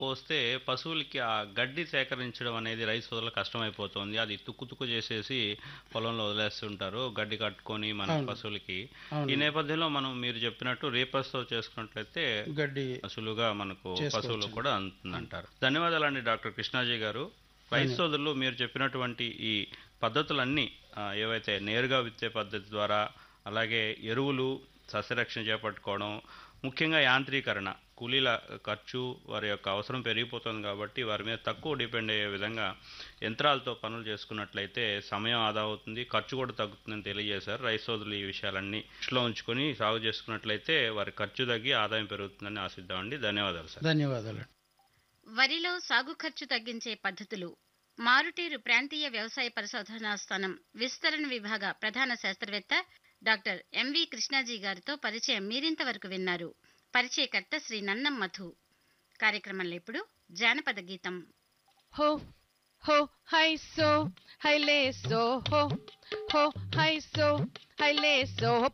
పోస్తే పశువులకి ఆ గడ్డి సేకరించడం అనేది రైతు సోదరులకు కష్టమైపోతుంది. అది తుక్కు తుక్కు చేసేసి పొలంలో వదిలేస్తుంటారు. గడ్డి కట్టుకొని మన అవును. పశువులకి. ఈ అవునండి. నేపథ్యంలో మనం మీరు చెప్పినట్టు రీపర్స్‌తో చేసుకున్నట్లయితే గడ్డి సులువుగా మనకు పశువులకు చేసుకోవచ్చండి. కూడా అవును. అందుతుందంటారు. ధన్యవాదాలండి డాక్టర్ కృష్ణాజీ గారు. రైతు ధన్య సోదరులు మీరు చెప్పినటువంటి ఈ పద్ధతులన్నీ ఏవైతే నేరుగా విత్తే పద్ధతి ద్వారా, అలాగే ఎరువులు, సస్యరక్షణ చేపట్టుకోవడం, ముఖ్యంగా యాంత్రీకరణ, కూలీల ఖర్చు, వారి యొక్క అవసరం పెరిగిపోతుంది కాబట్టి వారి మీద తక్కువ డిపెండ్ అయ్యే విధంగా యంత్రాలతో పనులు చేసుకున్నట్లయితే సమయం ఆదా అవుతుంది, ఖర్చు కూడా తగ్గుతుందని తెలియజేశారు. రైతు సోదరులు ఈ విషయాలన్నీ దృష్టిలో ఉంచుకొని సాగు చేసుకున్నట్లయితే వారి ఖర్చు తగ్గి ఆదాయం పెరుగుతుందని ఆశిద్దామండి. ధన్యవాదాలు సార్. ధన్యవాదాలు. వరిలో సాగు ఖర్చు తగ్గించే పద్ధతులు మారుటేరు ప్రాంతీయ వ్యవసాయ పరిశోధనా స్థానం విస్తరణ విభాగ ప్రధాన శాస్త్రవేత్త డాక్టర్ ఎంవి కృష్ణాజీ గారితో పరిచయం మీరింతవరకు విన్నారు. పరిచయకర్త శ్రీ నన్నం మధు. కార్యక్రమంలో ఇప్పుడు జానపద గీతం. హో హో హై సో హై లే సో హో హో హై సో హై లే సో